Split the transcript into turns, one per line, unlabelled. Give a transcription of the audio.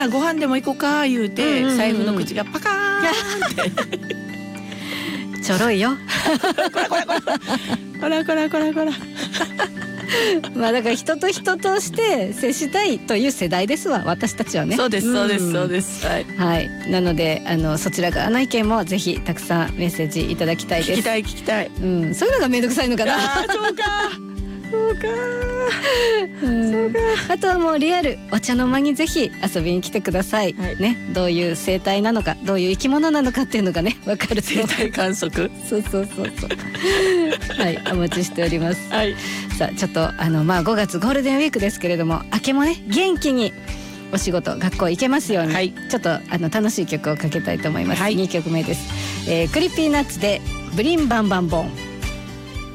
ご飯でも行こうか言うて、財布の口がパカーンって
ちょろいよ
こらこらこらこら
まあだから人と人として接したいという世代ですわ、私たちはね。
そうですそうですそうです、はい、
はい、なのでそちら側の意見もぜひたくさんメッセージいただきたいです。
聞きたい聞きたい、
そういうのがめんどくさいのかな。
そうかそうか、
そうか。あとはもうリアルお茶の間にぜひ遊びに来てください、ね、どういう生態なのか、どういう生き物なのかっていうのがね分かる。
生態観測
そうはい、お待ちしております。
はい、
さあちょっと5月ゴールデンウィークですけれども、明けもね元気にお仕事学校行けますように、はい、ちょっと楽しい曲をかけたいと思います、2曲目です、クリッピーナッツでブリンバンバンボン。